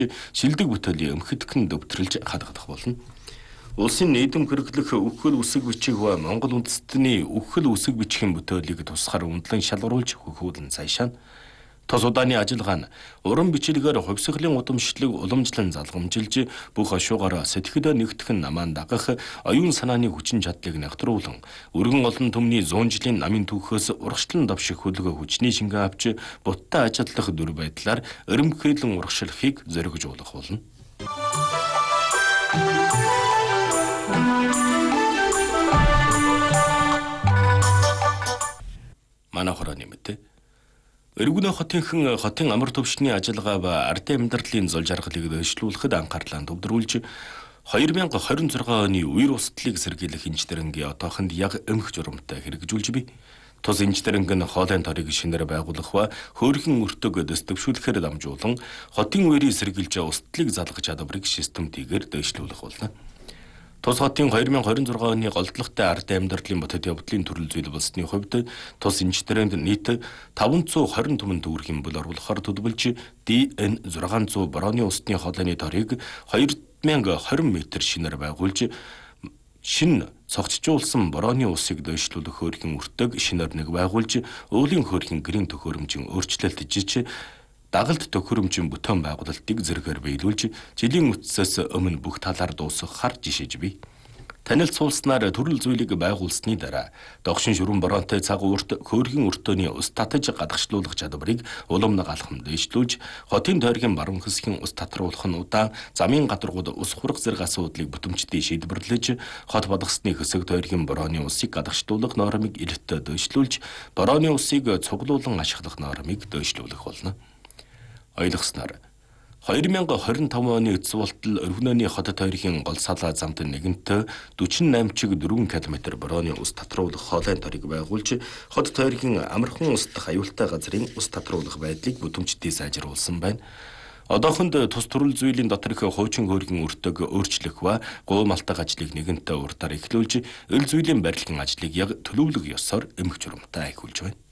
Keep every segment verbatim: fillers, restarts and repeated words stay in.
шилдэг бүтээлийн өмхөдгөн дэвтрэлж хадгалах болно. Улсын нийтэм хэрэглэх үхэл үсэг бичих ба Монгол үндэстний үхэл үсэг бичихийн бүтээлийг тусгаар үнэлэн шалгаруулж хөхүүлэн цаашаа тус удааны ажиллагаа нь уран бичлэгээр хувьсгалын удамшлыг уламжлан залгамжилж бүх ашуугаар сэтгэлдээ нэгтгэн намаан дагах оюун санааны хүчин чадлыг нягтруулан өргөн олон түмний зуун жилийн намын түүхээс урагшлан давших хөлгөө хүчний шингээ авч буттай ажиллах дүр байдлаар өрөмхөйлөн урагшлахыг зоригжуулах болно. Манай хорооны мэт Өргөнөө хотынхан хотын амар төвшний ажиллагаа ба ардын амьдралын зол жаргалыг дэвшлүүлэхэд анхаарлаа төвдрүүлж две тысячи двадцать шесть оны үер устдлыг сэргийлэх инженерингийн отоохонд яг эмх журамтай хэрэгжүүлж бий. Тус инженеринг нь хоолойн торыг шинээр байгуулах ба хөөрхөн өртөг дэвшүүлэхээр дамжуулан хотын үерийг сэргийлж устдлыг залгах чадварыг системтэйгээр дэвшлүүлэх болно. Тус хотын две тысячи двадцать шесть оны голдлоготой ардын амьдралын бодит явдлын төрөл зүйл болсны хувьд тус инженеринд нийт five hundred twenty түмэн төгрөгийн бүл оруулахаар төлөвлөж ди эн six hundred борооны усны хоолойны торыг two thousand twenty метр шинээр байгуулж шин цогцжуулсан борооны усыг дэвшлүүлэх хөөрхөн өртөг шинээр нэг байгуулж уулын хөөрхөн гэрийн төхөөрөмжийн өөрчлөлт жиж дагалд төхөөрөмжийн бүтээн байгуулалтыг зэрэгээр биелүүлж жилийн үтсээс өмнө бүх талаар дуусгах хар жишээж бий. Танилт суулснаар төрөл зүйлийг байгуулсны дараа догшин шүрэн боронтой цаг урт хөөрхөн өртөөний ус татаж гадагшлуулах чадварыг уламнаг алхам дэвшлүүлж хотын тойргийн баруун хэсгийн ус татруулах нь удаан замын гадаргууд ус хурах зэрэг асуудлыг бүтэмжтэй шийдвэрлэж хот бодгосны хэсэг тойргийн борооны усыг гадагшлуулах нормыг илттэй дэвшлүүлж борооны усыг цуглуулан ашиглах нормыг дэвшлүүлэх болно. Ойлгосноор две тысячи двадцать five оны эцэс болтол өргөнөөний хот тойргийн гол салаа замд нэгэнтээ forty-eight чиг four км борооны ус татруулах хоолойн торыг байгуулж хот тойргийн амархан устдах аюултай газрын ус татруулах байдлыг бүтэмжтэй сайжруулсан байна. Одоохонд тус төрөл зүйлийн дотор их хуучин хөөрхөн өртөг өөрчлөх ба гуймалтах ажлыг нэгэнтээ уртаар эхлүүлж эл зүйлийн барилгын ажлыг яг төлөвлөг ёсоор эмх журамтай ахиулж байна.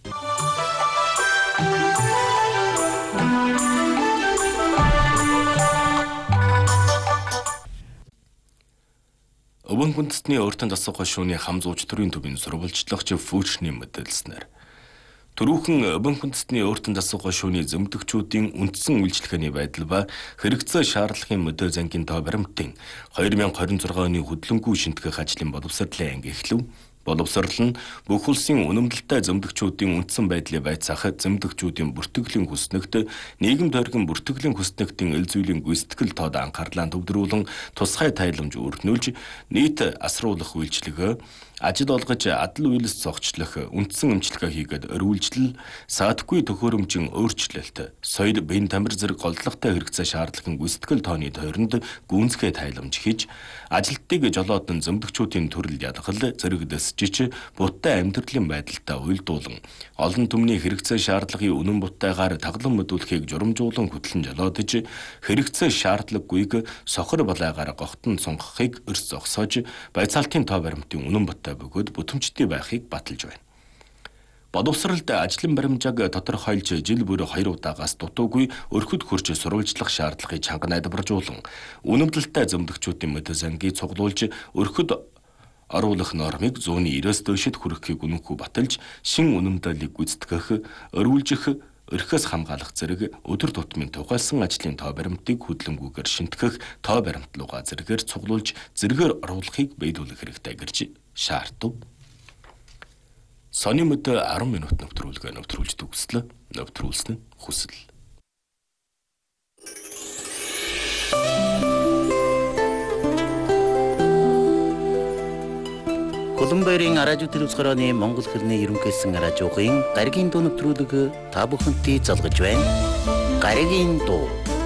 Өвөн хүндэстний өөртөө засах хошууны хам зууч төрийн төвийн сурвалжлагч Фүүчний мэдээлснээр түрүүхэн өвөн хүндэстний өөртөө засах хошууны зэмдэгчүүдийн үндсэн үйлчлэгээний байдал ба хэрэгцээ шаардлагын мэдээ зангийн тоо баримтын две тысячи двадцать six оны хөдөлгөөнгүй шинтгэх ажлын боловсролын анги эхлэв. Боловсрол нь бүх улсын үнэмлэлтэй зэмдэгчүүдийн үндсэн байдлыг байцаах зэмдэгчүүдийн бүртгэлийн хүснэгт нийгэм тойргийн бүртгэлийн хүснэгтийн эл зүйлийн гүйцэтгэл тоод анхаарлаа төвдрүүлэн тусгай тайламж өргөнүүлж нийт асруулах үйлчлэгээ ажил олгож адал үйлс зогчлох үндсэн эмчилгээ хийгээд өрүүлжлэл саадгүй төхөөрөмжийн өөрчлөлт соёл бие тамир зэрэг голдлоготой хэрэгцээ шаардлагын гүйцэтгэл тооны тойронд гүнзгий тайламж хийж ажилтныг жолоод нь зэмдэгчүүдийн төрөл ядгал зэрэг дэсжиж буттай амьдралын байдалтай уйлдуулан олон түмний хэрэгцээ шаардлагын үнэн буттайгаар таглан мэдүүлэхийг журамжуулан хөтлөн жолоодж хэрэгцээ шаардлагагүйг сохор балайгаар гогтон сунгахыг өрс зогсоож байцаалтын тоо баримтын үнэн буттай бөгөөд бүтэмжтэй байхыг баталж байна. Боловсролд ажлын баримжааг тодорхойлж жил бүр хоёр удаагаас дутуугүй өрхөд хурж сурвалжлах шаардлагыг чанга найдваржуулан үнэмлэлтэй зэмдэгчүүдийн мэдээ зангийг цуглуулж өрхөд оруулах нормыг one ninety-с дээшид хүрэхийг үнэнхүү баталж шин үнэмлэлийг гүйцэтгэх, өрүүлжих, өрхөөс хамгаалах зэрэг өдөр тутмын тухайлсан ажлын тоо баримтыг хөдөлгөөнгүйгээр шинтгэх тоо баримтлууга зэрэгээр цуглуулж зэрэгээр оруулахыг биелүүлэх хэрэгтэй гэж шаардв. Сони мэдээ ten минут нэвтрүүлгээ нэвтрүүлж төгслөө. Нэвтрүүлсэн нь хүсэл. Улаанбаярын радио телевизхороны Монгол хэлний ерөнхийсэн радиогийн гаригийн дуу нэвтрүүлэг та бүхэнтэй залгаж байна. Гаригийн дуу